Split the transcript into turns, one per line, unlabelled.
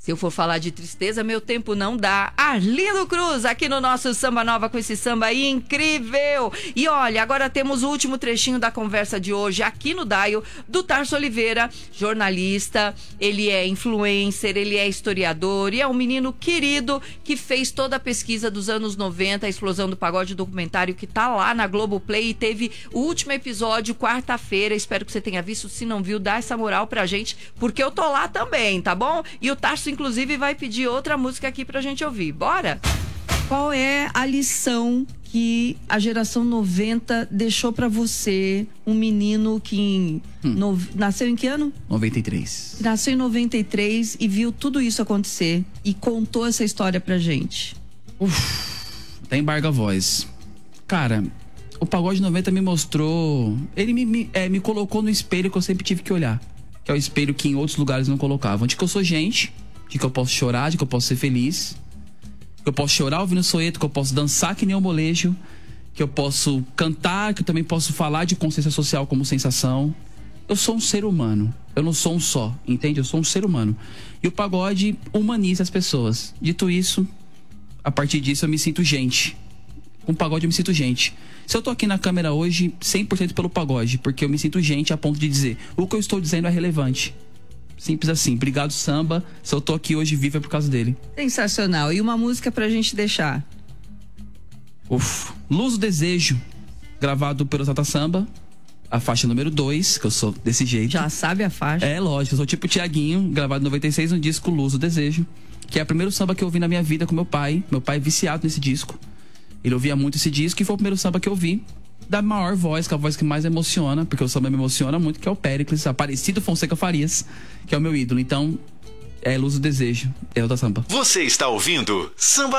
Se eu for falar de tristeza, meu tempo não dá. Arlindo Cruz, aqui no nosso Samba Nova, com esse samba aí incrível. E olha, agora temos o último trechinho da conversa de hoje, aqui no Daio, do Tarso Oliveira, jornalista, ele é influencer, ele é historiador e é um menino querido que fez toda a pesquisa dos anos 90, a explosão do pagode, documentário que tá lá na Globoplay, e teve o último episódio quarta-feira. Espero que você tenha visto. Se não viu, dá essa moral pra gente, porque eu tô lá também, tá bom? E o Tarso, inclusive, vai pedir outra música aqui pra gente ouvir. Bora? Qual é a lição que a geração 90 deixou pra você, um menino que nasceu em que ano?
93.
Nasceu em 93 e viu tudo isso acontecer e contou essa história pra gente.
Até embarga a voz. Cara, o Pagode 90 me mostrou... Ele me colocou no espelho que eu sempre tive que olhar. Que é o espelho que em outros lugares não colocavam. De que eu sou gente, de que eu posso chorar, de que eu posso ser feliz, que eu posso chorar ouvindo Soeto, que eu posso dançar que nem um molejo, que eu posso cantar, que eu também posso falar de consciência social como sensação. Eu sou um ser humano, eu não sou um só, entende? Eu sou um ser humano. E o pagode humaniza as pessoas. Dito isso, a partir disso eu me sinto gente. Com o pagode eu me sinto gente. Se eu tô aqui na câmera hoje, 100% pelo pagode, porque eu me sinto gente a ponto de dizer, o que eu estou dizendo é relevante. Simples assim. Obrigado, samba. Se eu tô aqui hoje vivo é por causa dele.
Sensacional. E uma música pra gente deixar?
Luz do Desejo, gravado pelo Tata Samba, a faixa número 2, que eu sou desse jeito.
Já sabe a faixa?
É, lógico, eu sou tipo Tiaguinho, gravado em 96, no disco Luz do Desejo, que é o primeiro samba que eu ouvi na minha vida com meu pai. Meu pai é viciado nesse disco. Ele ouvia muito esse disco e foi o primeiro samba que eu ouvi da maior voz, que é a voz que mais emociona, porque o samba me emociona muito, que é o Péricles, Aparecido Fonseca Farias, que é o meu ídolo. Então, é Luz do Desejo, é o da samba.
Você está ouvindo Samba